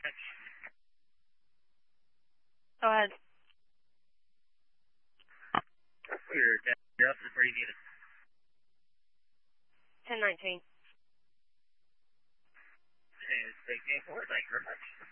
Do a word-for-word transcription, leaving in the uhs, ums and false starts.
Go ahead. You're, you're up to the pretty unit. ten nineteen. And take me forward. Thank you very much.